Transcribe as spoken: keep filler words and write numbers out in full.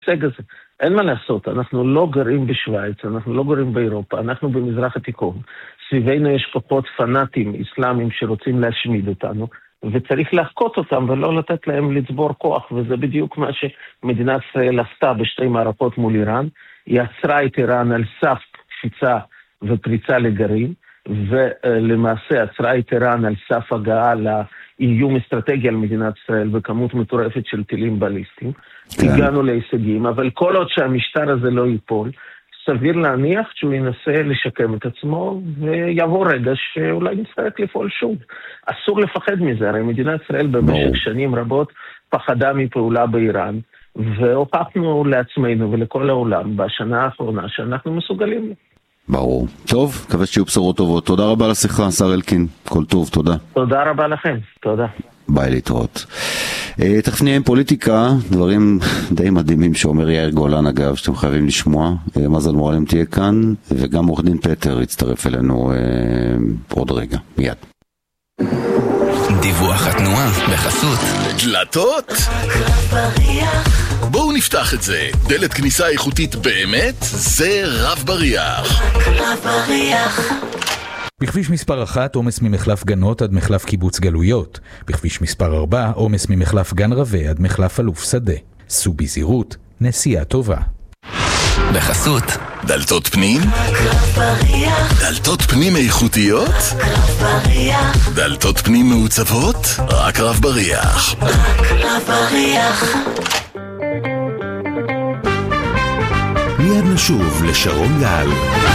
ההישג הזה. אין מה לעשות, אנחנו לא גרים בשוויץ, אנחנו לא גרים באירופה, אנחנו במזרח התיכון. סביבנו יש כוחות פנאטים איסלאמים שרוצים להשמיד אותנו, וצריך להחקות אותם ולא לתת להם לצבור כוח, וזה בדיוק מה שמדינת ישראל עשתה בשתי מערכות מול איראן. היא עצרה את איראן על סף קפיצה ופריצה לגרעין, ולמעשה עצרה את איראן על סף הגעה לאיום אסטרטגי על מדינת ישראל בכמות מטורפת של טילים בליסטיים. כן. הגענו להישגים, אבל כל עוד שהמשטר הזה לא ייפול, סביר להניח שהוא ינסה לשקם את עצמו, ויבוא רגע שאולי נצטרך לפעול שוב. אסור לפחד מזה, הרי מדינת ישראל במשך שנים רבות פחדה מפעולה באיראן, והוכחנו לעצמנו ולכל העולם בשנה האחרונה שאנחנו מסוגלים. ברור. טוב, מקווה שיהיו בשורות טובות. תודה רבה לשיחה, השר אלקין. כל טוב, תודה. תודה רבה לכם, תודה. ביי, להתראות. תכף נהיה עם פוליטיקה, דברים די מדהימים שאומר יאיר גולן אגב, שאתם חייבים לשמוע. מזל מועלם תהיה כאן, וגם עורך דין פטר יצטרף אלינו עוד רגע, מיד. דיווח התנועה בחסות דלתות? בואו נפתח את זה. דלת כניסה איכותית באמת? זה רב בריח. רב בריח. בכביש מספר אחת, עומס ממחלף גנות עד מחלף קיבוץ גלויות. בכביש מספר ארבע, עומס ממחלף גן רווה עד מחלף אלוף שדה. סעו בזהירות, נסיעה טובה. בחסות דלתות פנים? דלתות פנים איכותיות? דלתות פנים מעוצבות? רק רב בריח. רק רב בריח. מיד נשוב לשרון גל.